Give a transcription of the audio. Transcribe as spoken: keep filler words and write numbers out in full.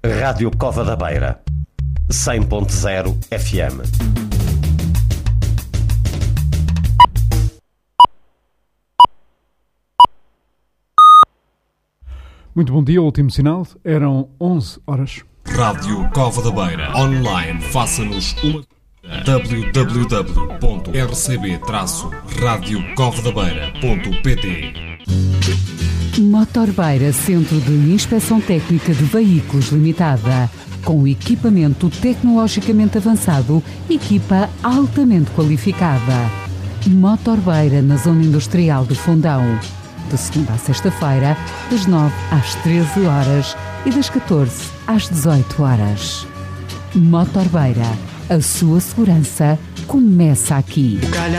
Rádio Cova da Beira, cem ponto zero F M. Muito bom dia, último sinal, eram onze horas. Rádio Cova da Beira, online, faça-nos uma w w w ponto r c b traço radio cova da beira ponto p t. Motorbeira, Centro de Inspeção Técnica de Veículos Limitada, com equipamento tecnologicamente avançado, equipa altamente qualificada. Motorbeira, na Zona Industrial do Fundão, de segunda a sexta-feira, das nove às treze horas e das catorze às dezoito horas. Motorbeira, a sua segurança começa aqui.